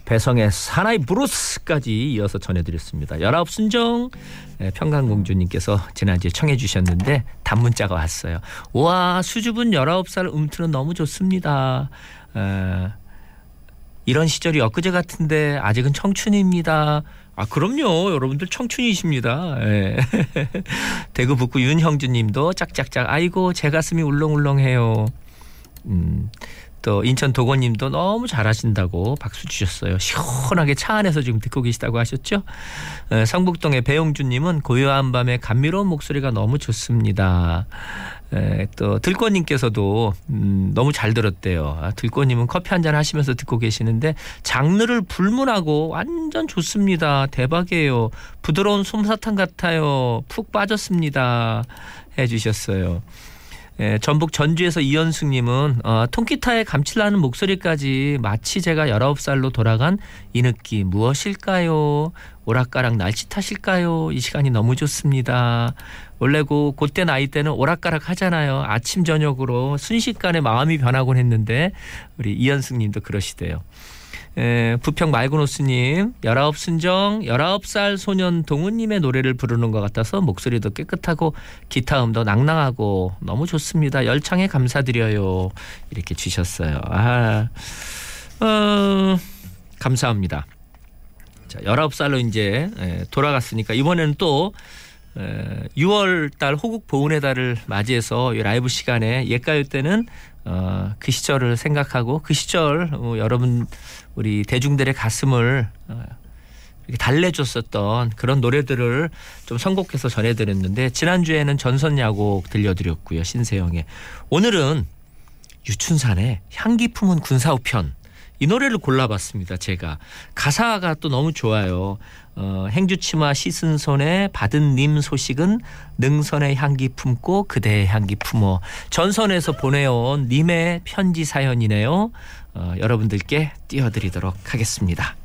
배성의 사나이 브루스까지 이어서 전해드렸습니다. 19순정 평강공주님께서 지난주에 청해 주셨는데 단문자가 왔어요. 와, 수줍은 19살 음투는 너무 좋습니다. 이런 시절이 엊그제 같은데 아직은 청춘입니다. 아, 그럼요. 여러분들 청춘이십니다. 예. 대구 북구 윤형주님도 짝짝짝 아이고 제 가슴이 울렁울렁해요. 또 인천 도건님도 너무 잘하신다고 박수 주셨어요. 시원하게 차 안에서 지금 듣고 계시다고 하셨죠. 성북동의 배용준님은 고요한 밤에 감미로운 목소리가 너무 좋습니다. 또 들꽃님께서도 너무 잘 들었대요. 들꽃님은 커피 한잔 하시면서 듣고 계시는데 장르를 불문하고 완전 좋습니다. 대박이에요. 부드러운 솜사탕 같아요. 푹 빠졌습니다 해주셨어요. 전북 전주에서 이현숙님은 통기타의 감칠나는 목소리까지 마치 제가 19살로 돌아간 이 느낌 무엇일까요? 오락가락 날씨 탓일까요? 이 시간이 너무 좋습니다. 원래 그때 나이 때는 오락가락 하잖아요. 아침 저녁으로 순식간에 마음이 변하곤 했는데 우리 이현숙님도 그러시대요. 부평 말고노스님 19순정 19살 소년 동우님의 노래를 부르는 것 같아서 목소리도 깨끗하고 기타음도 낭낭하고 너무 좋습니다. 열창에 감사드려요. 이렇게 주셨어요. 감사합니다. 자, 19살로 이제 돌아갔으니까 이번에는 또 6월달 호국 보훈의 달을 맞이해서 이 라이브 시간에 옛가요 때는 그 시절을 생각하고 그 시절 여러분 우리 대중들의 가슴을 이렇게 달래줬었던 그런 노래들을 좀 선곡해서 전해드렸는데 지난주에는 전선야곡 들려드렸고요. 신세영의. 오늘은 유춘산의 향기 품은 군사우편 이 노래를 골라봤습니다. 제가 가사가 또 너무 좋아요. 행주치마 씻은 손에 받은 님 소식은 능선의 향기 품고 그대의 향기 품어. 전선에서 보내온 님의 편지 사연이네요. 여러분들께 띄워드리도록 하겠습니다.